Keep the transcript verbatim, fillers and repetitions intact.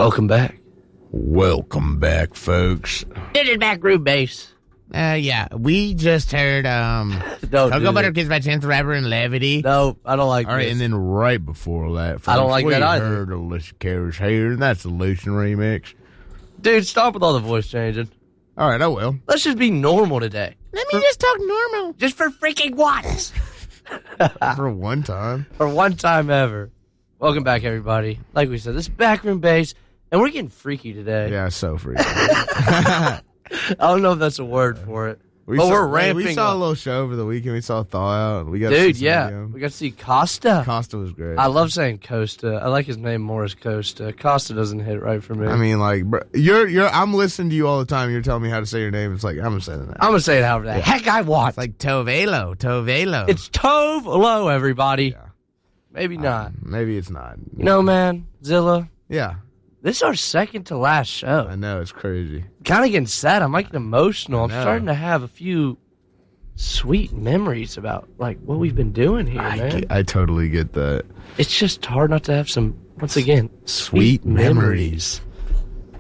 Welcome back. Welcome back, folks. It is Backroom Base. Uh, yeah, we just heard, um, Don't Cocoa do Butter it. Kids by Chance the Rapper and Levity. No, I don't like All right, this. and then right before that, folks, I don't like we that either. heard Alicia Keys here, and that's the Lucian remix. Dude, stop with all the voice changing. All right, I will. Let's just be normal today. Let me just talk normal. Just for freaking once. For one time. For one time ever. Welcome back, everybody. Like we said, this is Backroom Base, and we're getting freaky today. Yeah, so freaky. I don't know if that's a word for it. We but saw, we're ramping We saw up. a little show over the weekend. We saw Thaw Out. We got to Dude, see yeah. some We got to see Costa. Costa was great. I love saying Costa. I like his name more as Costa. Costa doesn't hit right for me. I mean, like, bro, you're, you're, I'm listening to you all the time. You're telling me how to say your name. It's like, I'm going to say that. I'm going to say it however the heck I want. It's like Tovelo, Tovelo. It's Tove Lo, everybody. Yeah. Maybe not. Maybe it's not. You know, man, Zilla, Yeah, this is our second to last show. I know. It's crazy. Kind of getting sad. I'm like getting emotional. I'm know. starting to have a few sweet memories about like what we've been doing here, I, man. get- I totally get that. It's just hard not to have some, once again, Sweet sweet, memories. memories.